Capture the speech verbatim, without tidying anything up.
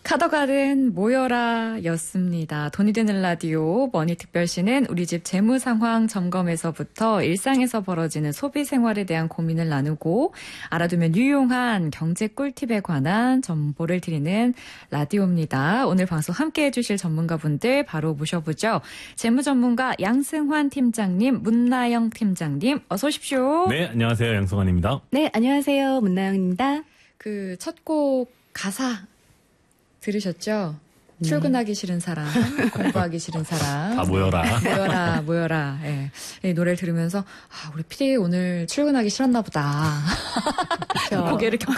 카더가든 모여라 였습니다. 돈이 되는 라디오 머니특별시는 우리 집 재무 상황 점검에서부터 일상에서 벌어지는 소비 생활에 대한 고민을 나누고 알아두면 유용한 경제 꿀팁에 관한 정보를 드리는 라디오입니다. 오늘 방송 함께해 주실 전문가분들 바로 모셔보죠. 재무 전문가 양승환 팀장님, 문나영 팀장님 어서 오십시오. 네, 안녕하세요. 양승환입니다. 네, 안녕하세요. 문나영입니다. 그 첫 곡 가사 들으셨죠? 네. 출근하기 싫은 사람, 공부하기 싫은 사람. 다 모여라. 모여라, 모여라. 예. 이 노래를 들으면서, 아, 우리 피디 오늘 출근하기 싫었나 보다. 고개를 격